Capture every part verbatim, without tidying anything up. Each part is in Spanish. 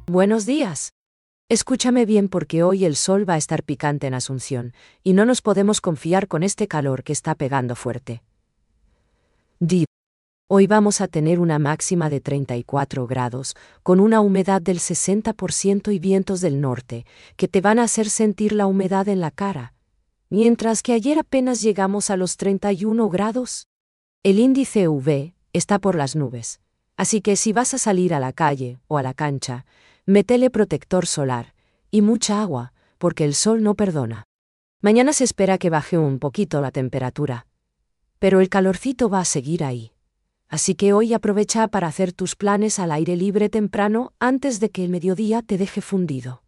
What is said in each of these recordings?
Buenos días. Escúchame bien porque hoy el sol va a estar picante en Asunción, y no nos podemos confiar con este calor que está pegando fuerte. Di. Hoy vamos a tener una máxima de treinta y cuatro grados, con una humedad del sesenta por ciento y vientos del norte, que te van a hacer sentir la humedad en la cara. Mientras que ayer apenas llegamos a los treinta y uno grados. El índice U V está por las nubes, así que si vas a salir a la calle o a la cancha, métele protector solar y mucha agua, porque el sol no perdona. Mañana se espera que baje un poquito la temperatura, pero el calorcito va a seguir ahí. Así que hoy aprovecha para hacer tus planes al aire libre temprano antes de que el mediodía te deje fundido.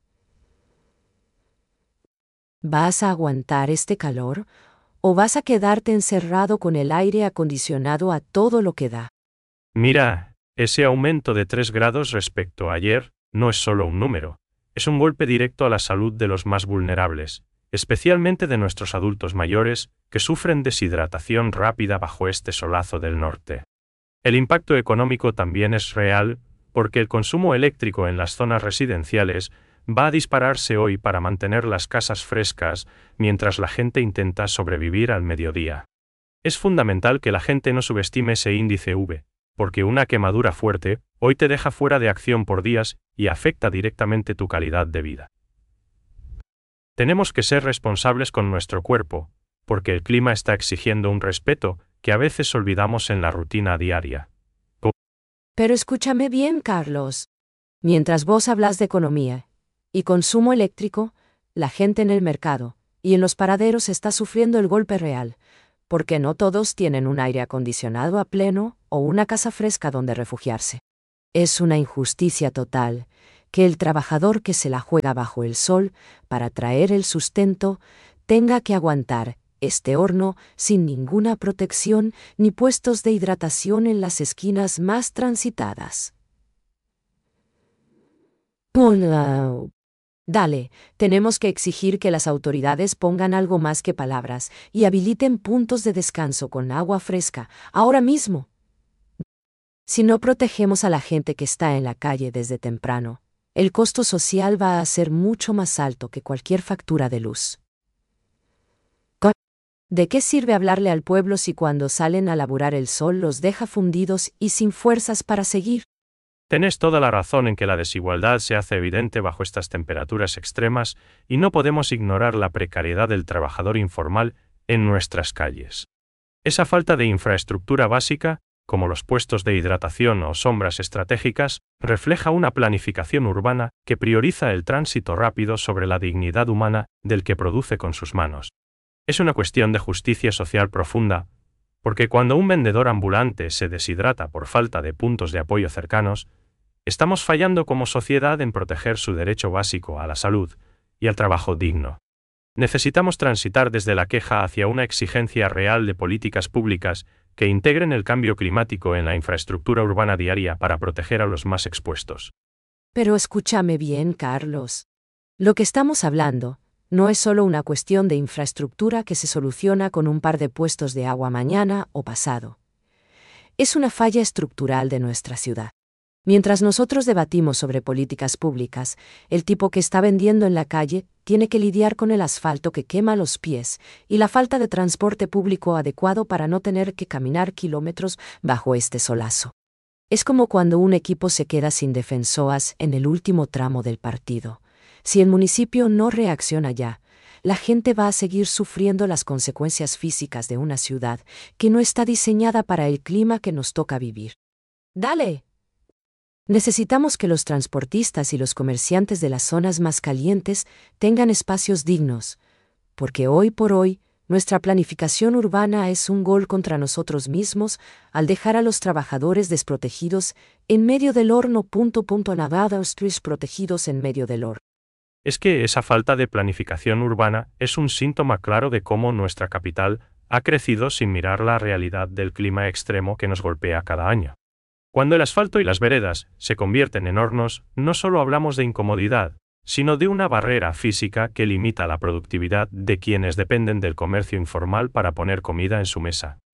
¿Vas a aguantar este calor o vas a quedarte encerrado con el aire acondicionado a todo lo que da? Mira, ese aumento de tres grados respecto a ayer no es solo un número, es un golpe directo a la salud de los más vulnerables, especialmente de nuestros adultos mayores que sufren deshidratación rápida bajo este solazo del norte. El impacto económico también es real, porque el consumo eléctrico en las zonas residenciales va a dispararse hoy para mantener las casas frescas mientras la gente intenta sobrevivir al mediodía. Es fundamental que la gente no subestime ese índice U V, porque una quemadura fuerte hoy te deja fuera de acción por días y afecta directamente tu calidad de vida. Tenemos que ser responsables con nuestro cuerpo, porque el clima está exigiendo un respeto que a veces olvidamos en la rutina diaria. Pero escúchame bien, Carlos. Mientras vos hablas de economía y consumo eléctrico, la gente en el mercado y en los paraderos está sufriendo el golpe real, porque no todos tienen un aire acondicionado a pleno o una casa fresca donde refugiarse. Es una injusticia total que el trabajador que se la juega bajo el sol para traer el sustento tenga que aguantar este horno sin ninguna protección ni puestos de hidratación en las esquinas más transitadas. Hola. Dale, tenemos que exigir que las autoridades pongan algo más que palabras y habiliten puntos de descanso con agua fresca, ahora mismo. Si no protegemos a la gente que está en la calle desde temprano, el costo social va a ser mucho más alto que cualquier factura de luz. ¿De qué sirve hablarle al pueblo si cuando salen a laburar el sol los deja fundidos y sin fuerzas para seguir? Tenés toda la razón en que la desigualdad se hace evidente bajo estas temperaturas extremas y no podemos ignorar la precariedad del trabajador informal en nuestras calles. Esa falta de infraestructura básica, como los puestos de hidratación o sombras estratégicas, refleja una planificación urbana que prioriza el tránsito rápido sobre la dignidad humana del que produce con sus manos. Es una cuestión de justicia social profunda, porque cuando un vendedor ambulante se deshidrata por falta de puntos de apoyo cercanos, estamos fallando como sociedad en proteger su derecho básico a la salud y al trabajo digno. Necesitamos transitar desde la queja hacia una exigencia real de políticas públicas que integren el cambio climático en la infraestructura urbana diaria para proteger a los más expuestos. Pero escúchame bien, Carlos. Lo que estamos hablando no es solo una cuestión de infraestructura que se soluciona con un par de puestos de agua mañana o pasado. Es una falla estructural de nuestra ciudad. Mientras nosotros debatimos sobre políticas públicas, el tipo que está vendiendo en la calle tiene que lidiar con el asfalto que quema los pies y la falta de transporte público adecuado para no tener que caminar kilómetros bajo este solazo. Es como cuando un equipo se queda sin defensoras en el último tramo del partido. Si el municipio no reacciona ya, la gente va a seguir sufriendo las consecuencias físicas de una ciudad que no está diseñada para el clima que nos toca vivir. ¡Dale! Necesitamos que los transportistas y los comerciantes de las zonas más calientes tengan espacios dignos, porque hoy por hoy nuestra planificación urbana es un gol contra nosotros mismos al dejar a los trabajadores desprotegidos en medio del horno. Punto, punto, navados protegidos en medio del horno. Es que esa falta de planificación urbana es un síntoma claro de cómo nuestra capital ha crecido sin mirar la realidad del clima extremo que nos golpea cada año. Cuando el asfalto y las veredas se convierten en hornos, no solo hablamos de incomodidad, sino de una barrera física que limita la productividad de quienes dependen del comercio informal para poner comida en su mesa.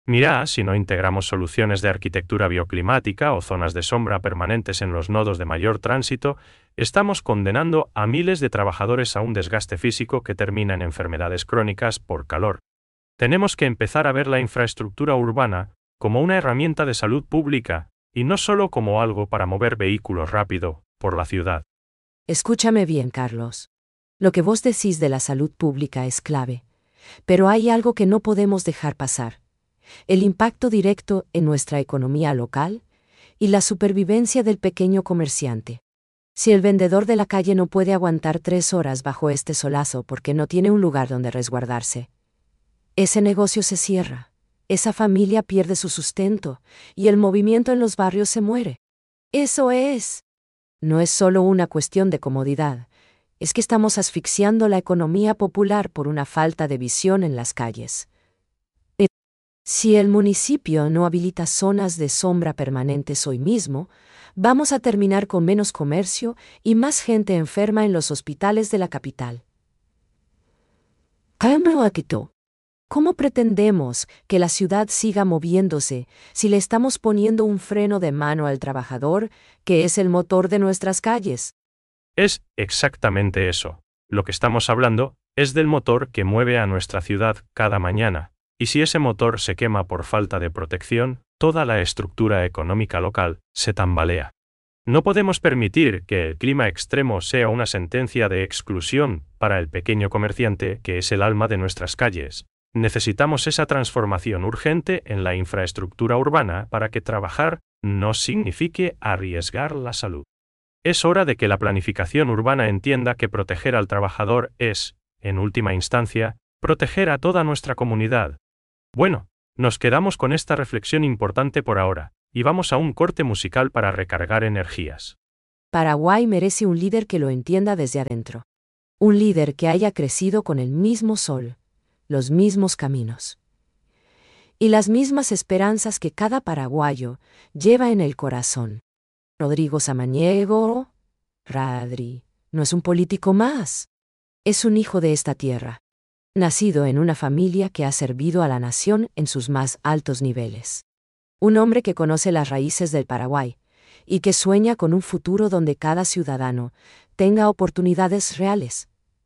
Mira, si no integramos soluciones de arquitectura bioclimática o zonas de sombra permanentes en los nodos de mayor tránsito, estamos condenando a miles de trabajadores a un desgaste físico que termina en enfermedades crónicas por calor. Tenemos que empezar a ver la infraestructura urbana como una herramienta de salud pública, y no solo como algo para mover vehículos rápido por la ciudad. Escúchame bien, Carlos. Lo que vos decís de la salud pública es clave, pero hay algo que no podemos dejar pasar: el impacto directo en nuestra economía local y la supervivencia del pequeño comerciante. Si el vendedor de la calle no puede aguantar tres horas bajo este solazo porque no tiene un lugar donde resguardarse, ese negocio se cierra, esa familia pierde su sustento y el movimiento en los barrios se muere. Eso es. No es solo una cuestión de comodidad, es que estamos asfixiando la economía popular por una falta de visión en las calles. Si el municipio no habilita zonas de sombra permanentes hoy mismo, vamos a terminar con menos comercio y más gente enferma en los hospitales de la capital. ¿Cómo pretendemos que la ciudad siga moviéndose si le estamos poniendo un freno de mano al trabajador, que es el motor de nuestras calles? Es exactamente eso. Lo que estamos hablando es del motor que mueve a nuestra ciudad cada mañana. Y si ese motor se quema por falta de protección, toda la estructura económica local se tambalea. No podemos permitir que el clima extremo sea una sentencia de exclusión para el pequeño comerciante, que es el alma de nuestras calles. Necesitamos esa transformación urgente en la infraestructura urbana para que trabajar no signifique arriesgar la salud. Es hora de que la planificación urbana entienda que proteger al trabajador es, en última instancia, proteger a toda nuestra comunidad. Bueno, nos quedamos con esta reflexión importante por ahora, y vamos a un corte musical para recargar energías. Paraguay merece un líder que lo entienda desde adentro. Un líder que haya crecido con el mismo sol, los mismos caminos y las mismas esperanzas que cada paraguayo lleva en el corazón. Rodrigo Samaniego, Radri, no es un político más. Es un hijo de esta tierra, nacido en una familia que ha servido a la nación en sus más altos niveles. Un hombre que conoce las raíces del Paraguay y que sueña con un futuro donde cada ciudadano tenga oportunidades reales.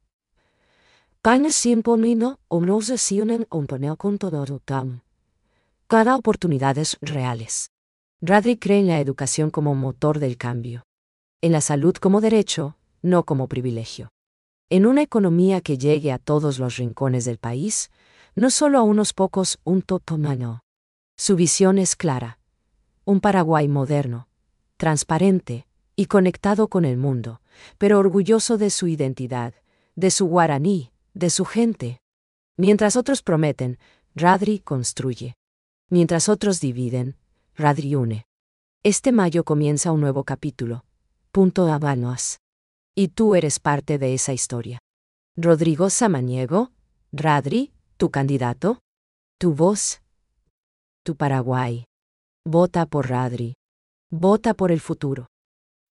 Cada oportunidades reales. Radri cree en la educación como motor del cambio, en la salud como derecho, no como privilegio. En una economía que llegue a todos los rincones del país, no solo a unos pocos, un totomano. Su visión es clara: un Paraguay moderno, transparente y conectado con el mundo, pero orgulloso de su identidad, de su guaraní, de su gente. Mientras otros prometen, Radri construye. Mientras otros dividen, Radri une. Este mayo comienza un nuevo capítulo. Punto Habanos. Y tú eres parte de esa historia. Rodrigo Samaniego, Radri, tu candidato, tu voz, tu Paraguay. Vota por Radri. Vota por el futuro.